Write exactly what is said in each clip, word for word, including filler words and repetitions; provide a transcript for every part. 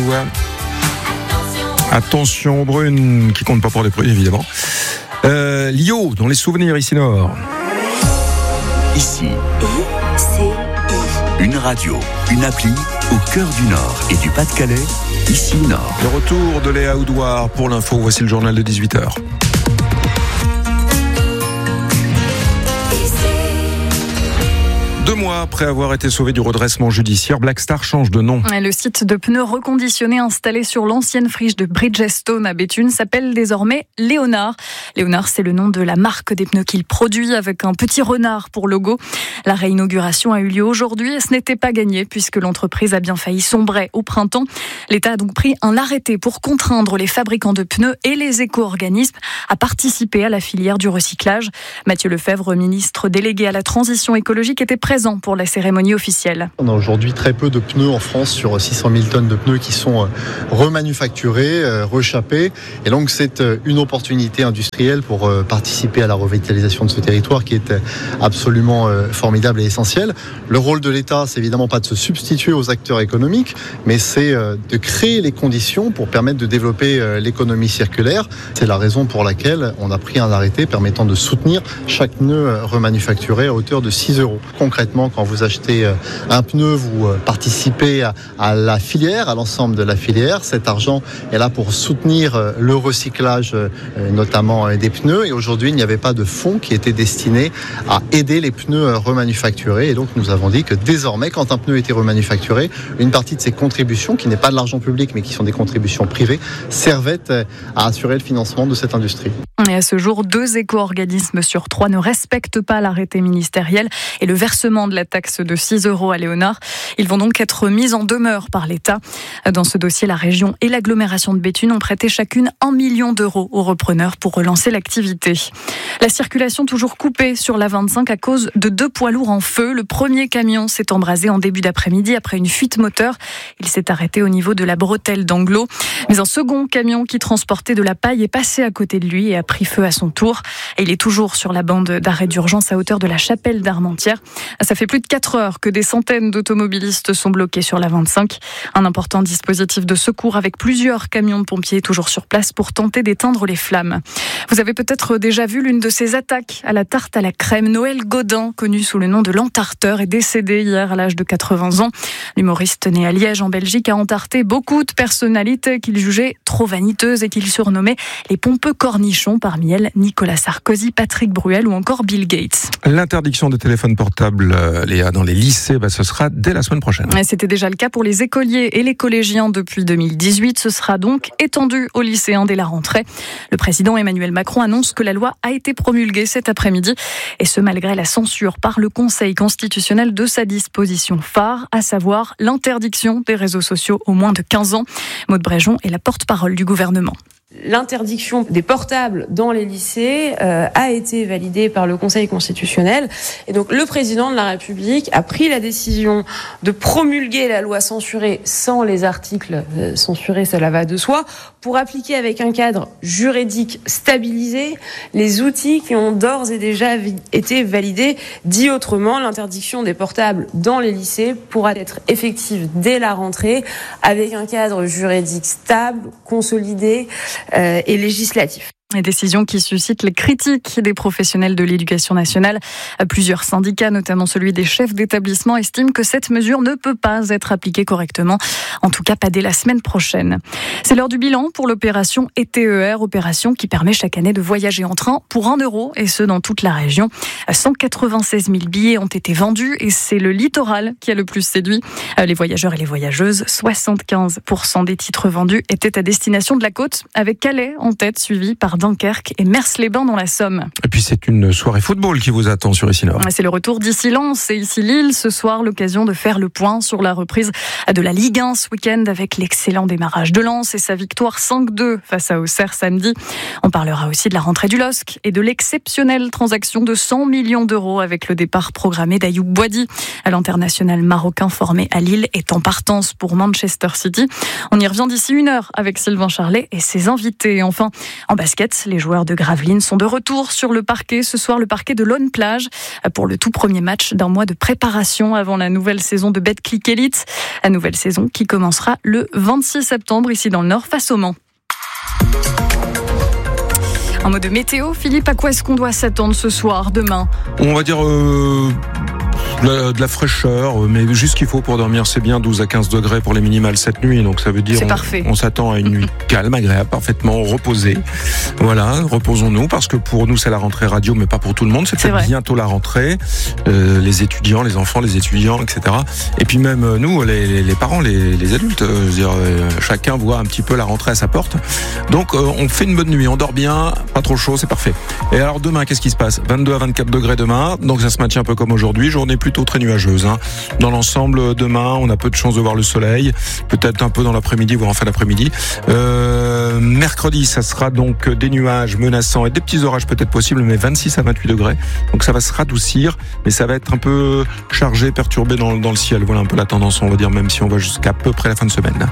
Ouais. Attention, Brune, qui compte pas pour les prix, évidemment. Euh, Lio, dans les souvenirs, ici Nord. Ici, I C I. Une radio, une appli au cœur du Nord et du Pas-de-Calais, ici Nord. Le retour de Léa Oudouard pour l'info. Voici le journal de dix-huit heures. Deux mois après avoir été sauvé du redressement judiciaire, Blackstar change de nom. Le site de pneus reconditionnés installé sur l'ancienne friche de Bridgestone à Béthune s'appelle désormais Léonard. Léonard, c'est le nom de la marque des pneus qu'il produit avec un petit renard pour logo. La réinauguration a eu lieu aujourd'hui et ce n'était pas gagné puisque l'entreprise a bien failli sombrer au printemps. L'État a donc pris un arrêté pour contraindre les fabricants de pneus et les éco-organismes à participer à la filière du recyclage. Mathieu Lefebvre, ministre délégué à la transition écologique, était présent pour la cérémonie officielle. On a aujourd'hui très peu de pneus en France, sur six cent mille tonnes de pneus qui sont remanufacturés, rechappés. Et donc c'est une opportunité industrielle pour participer à la revitalisation de ce territoire qui est absolument formidable et essentiel. Le rôle de l'État, c'est évidemment pas de se substituer aux acteurs économiques, mais c'est de créer les conditions pour permettre de développer l'économie circulaire. C'est la raison pour laquelle on a pris un arrêté permettant de soutenir chaque pneu remanufacturé à hauteur de six euros. Concrètement, quand vous achetez un pneu, vous participez à, à la filière, à l'ensemble de la filière. Cet argent est là pour soutenir le recyclage, notamment des pneus. Et aujourd'hui, il n'y avait pas de fonds qui étaient destinés à aider les pneus remanufacturés. Et donc, nous avons dit que désormais, quand un pneu était remanufacturé, une partie de ces contributions, qui n'est pas de l'argent public, mais qui sont des contributions privées, servaient à assurer le financement de cette industrie. Et à ce jour, deux éco-organismes sur trois ne respectent pas l'arrêté ministériel et le versement de la taxe de six euros à Léonard. Ils vont donc être mis en demeure par l'État. Dans ce dossier, la région et l'agglomération de Béthune ont prêté chacune un million d'euros aux repreneurs pour relancer l'activité. La circulation toujours coupée sur l'A vingt-cinq à cause de deux poids lourds en feu. Le premier camion s'est embrasé en début d'après-midi après une fuite moteur. Il s'est arrêté au niveau de la bretelle d'Anglo. Mais un second camion qui transportait de la paille est passé à côté de lui et a pris feu à son tour. Et il est toujours sur la bande d'arrêt d'urgence à hauteur de la chapelle d'Armentières. Ça fait plus de quatre heures que des centaines d'automobilistes sont bloqués sur l'A vingt-cinq. Un important dispositif de secours avec plusieurs camions de pompiers toujours sur place pour tenter d'éteindre les flammes. Vous avez peut-être déjà vu l'une de ces attaques à la tarte à la crème. Noël Godin, connu sous le nom de l'entarteur, est décédé hier à l'âge de quatre-vingts ans. L'humoriste né à Liège en Belgique a entarté beaucoup de personnalités qu'il jugeait trop vaniteuses et qu'il surnommait les pompeux cornichons. Parmi elles, Nicolas Sarkozy, Patrick Bruel ou encore Bill Gates. L'interdiction des téléphones portables, Léa, dans les lycées, bah, ce sera dès la semaine prochaine. C'était déjà le cas pour les écoliers et les collégiens depuis deux mille dix-huit. Ce sera donc étendu aux lycéens dès la rentrée. Le président Emmanuel Macron annonce que la loi a été promulguée cet après-midi. Et ce, malgré la censure par le Conseil constitutionnel de sa disposition phare, à savoir l'interdiction des réseaux sociaux aux moins de quinze ans. Maude Bréjon est la porte-parole du gouvernement. L'interdiction des portables dans les lycées euh, a été validée par le Conseil constitutionnel. Et donc, le président de la République a pris la décision de promulguer la loi censurée sans les articles euh, censurés, cela va de soi, pour appliquer avec un cadre juridique stabilisé les outils qui ont d'ores et déjà vi- été validés. Dit autrement, l'interdiction des portables dans les lycées pourra être effective dès la rentrée avec un cadre juridique stable, consolidé, Euh, et législatif. Des décisions qui suscitent les critiques des professionnels de l'éducation nationale. Plusieurs syndicats, notamment celui des chefs d'établissement, estiment que cette mesure ne peut pas être appliquée correctement. En tout cas, pas dès la semaine prochaine. C'est l'heure du bilan pour l'opération E T E R, opération qui permet chaque année de voyager en train pour un euro, et ce dans toute la région. cent quatre-vingt-seize mille billets ont été vendus et c'est le littoral qui a le plus séduit les voyageurs et les voyageuses. soixante-quinze pour cent des titres vendus étaient à destination de la côte, avec Calais en tête, suivi par Dunkerque et Mers-les-Bains dans la Somme. Et puis c'est une soirée football qui vous attend sur Ici Nord. C'est le retour d'Ici Lens et Ici Lille ce soir, l'occasion de faire le point sur la reprise de la Ligue un ce week-end avec l'excellent démarrage de Lens et sa victoire cinq deux face à Auxerre samedi. On parlera aussi de la rentrée du L O S C et de l'exceptionnelle transaction de cent millions d'euros avec le départ programmé d'Ayoub Boadi. L'international marocain formé à Lille est en partance pour Manchester City. On y revient d'ici une heure avec Sylvain Charlet et ses invités. Enfin, en basket, basket. Les joueurs de Gravelines sont de retour sur le parquet. Ce soir, le parquet de Laune-Plage pour le tout premier match d'un mois de préparation avant la nouvelle saison de Betclic Elite. La nouvelle saison qui commencera le vingt-six septembre ici dans le Nord face au Mans. En mode météo, Philippe, à quoi est-ce qu'on doit s'attendre ce soir, demain ? On va dire euh, de, la, de la fraîcheur, mais juste ce qu'il faut pour dormir, c'est bien douze à quinze degrés pour les minimales cette nuit. Donc ça veut dire on, on s'attend à une nuit calme, agréable, parfaitement reposée. Voilà, reposons-nous parce que pour nous c'est la rentrée radio, mais pas pour tout le monde. C'est, c'est peut-être bientôt la rentrée. Euh, les étudiants, les enfants, les étudiants, et cetera. Et puis même nous, les, les, les parents, les, les adultes, je veux dire, euh, chacun voit un petit peu la rentrée à sa porte. Donc euh, on fait une bonne nuit, on dort bien. Pas trop chaud, c'est parfait. Et alors demain, qu'est-ce qui se passe ? vingt-deux à vingt-quatre degrés demain, donc ça se maintient un peu comme aujourd'hui. Journée plutôt très nuageuse. Hein. Dans l'ensemble, demain, on a peu de chance de voir le soleil. Peut-être un peu dans l'après-midi, voire en fin d'après-midi. Euh, mercredi, ça sera donc des nuages menaçants et des petits orages peut-être possibles, mais vingt-six à vingt-huit degrés. Donc ça va se radoucir, mais ça va être un peu chargé, perturbé dans, dans le ciel. Voilà un peu la tendance, on va dire, même si on va jusqu'à peu près la fin de semaine.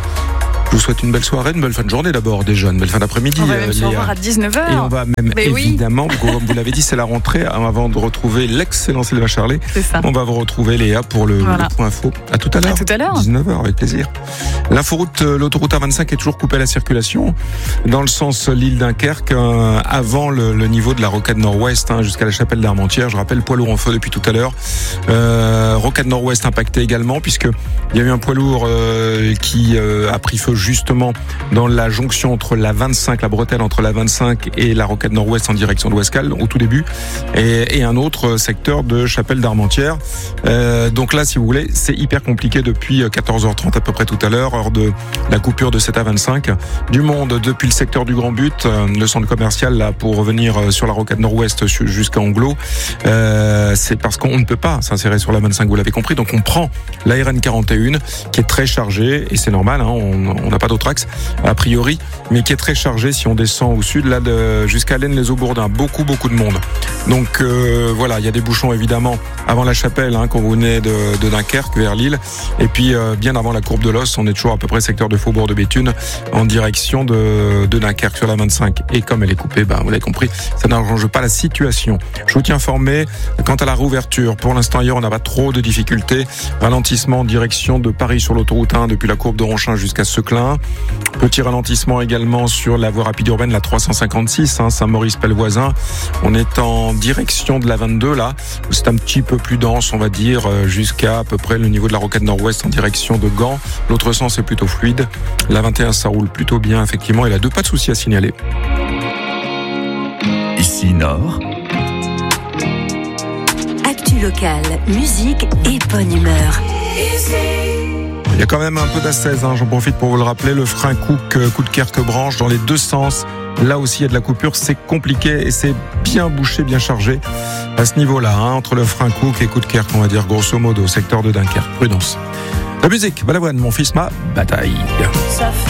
Je vous souhaite une belle soirée, une belle fin de journée d'abord déjà, une belle fin d'après-midi. On va même se revoir à dix-neuf heures. Et on va même Mais évidemment, oui. comme vous l'avez dit, c'est la rentrée. Avant de retrouver l'excellent Sylvain Charlet, c'est ça. On va vous retrouver Léa pour le, voilà. le point info. À tout à l'heure. À tout à l'heure. dix-neuf heures, avec plaisir. L'inforoute, l'autoroute A vingt-cinq est toujours coupée à la circulation dans le sens Lille-Dunkerque, euh, avant le, le niveau de la rocade nord-ouest, hein, jusqu'à la chapelle d'Armentières. Je rappelle, poids lourd en feu depuis tout à l'heure. Euh, rocade nord-ouest impactée également, puisque il y a eu un poids lourd euh, qui euh, a pris feu justement dans la jonction entre la vingt-cinq, la bretelle entre la vingt-cinq et la rocade nord-ouest en direction de Ouescal au tout début, et, et un autre secteur de chapelle d'Armentières. Euh, donc là, si vous voulez, c'est hyper compliqué depuis quatorze heures trente à peu près tout à l'heure, heure de la coupure de cette A vingt-cinq. Du monde depuis le secteur du Grand But, le centre commercial là pour revenir sur la rocade nord-ouest jusqu'à Anglo. Euh, c'est parce qu'on ne peut pas s'insérer sur la vingt-cinq, vous l'avez compris. Donc on prend la R N quarante et un qui est très chargée, et c'est normal, hein, on n'a pas d'autre axe a priori, mais qui est très chargé si on descend au sud, là de, jusqu'à Laine-les-Eaux-Bourdins. Beaucoup, beaucoup de monde. Donc euh, voilà, il y a des bouchons évidemment avant la chapelle, hein, quand vous venez de, de Dunkerque vers Lille. Et puis euh, bien avant la courbe de l'Os, on est toujours à peu près secteur de Faubourg de Béthune en direction de, de Dunkerque sur la vingt-cinq. Et comme elle est coupée, ben, vous l'avez compris, ça n'arrange pas la situation. Je vous tiens informé quant à la réouverture. Pour l'instant, hier, on n'a pas trop de difficultés. Ralentissement en direction de Paris sur l'autoroute un depuis la courbe de Ronchin jusqu'à Seclin. Petit ralentissement également sur la voie rapide urbaine, la trois cent cinquante-six, hein, Saint-Maurice-Pellevoisin. On est en direction de la vingt-deux, là. C'est un petit peu plus dense, on va dire, jusqu'à à peu près le niveau de la rocade nord-ouest en direction de Gand. L'autre sens est plutôt fluide. La vingt et un, ça roule plutôt bien, effectivement. Et la deux, pas de souci à signaler. Ici Nord. Actu locale, musique et bonne humeur. Il y a quand même un peu d'ascèse, hein, j'en profite pour vous le rappeler, le frein Cook, Coudekerque-Branche dans les deux sens. Là aussi, il y a de la coupure, c'est compliqué et c'est bien bouché, bien chargé à ce niveau-là, hein, entre le frein Cook et Coudekerque, on va dire grosso modo, au secteur de Dunkerque. Prudence. La musique, Balavoine, mon fils, ma bataille.